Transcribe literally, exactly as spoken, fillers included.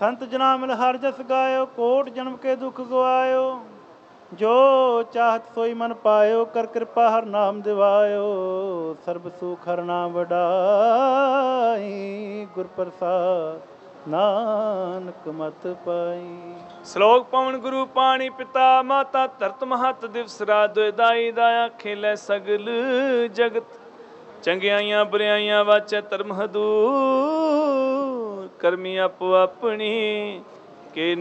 ਸੰਤ ਜਨਾ ਮਿਲ ਹਰ ਜਸ ਗਾਇਓ, ਕੋਟ ਜਨਮ ਕੇ ਦੁਖ ਗਵਾਇਓ। ਜੋ ਚਾਹਤ ਸੋਈ ਮਨ ਪਾਇਓ, ਕਰ ਕਿਰਪਾ ਹਰ ਨਾਮ ਦਿਵਾਇਓ। ਸਰਬ ਸੁਖ ਹਰ ਨਾਮ ਵਡਾਈ, ਗੁਰ ਪ੍ਰਸਾਦ ਨਾਨਕ ਮਤ ਪਾਈ। ਸ਼ਲੋਕ ਪਵਨ ਗੁਰੂ ਪਾਣੀ ਪਿਤਾ ਮਾਤਾ ਧਰਤ ਮਹਤ ਦਿਵਸ ਰਾਤ ਦੁਇ ਦਾਈ ਦਾਇਆ ਖੇਲੇ ਸਗਲ ਜਗਤ। ਚੰਗਿਆਈਆਂ ਬੁਰਿਆਈਆਂ ਵਾਚੈ ਧਰਮ ਹਦੂਰ, ਕਰਮੀ ਆਪੋ ਆਪਣੀ ਕੇ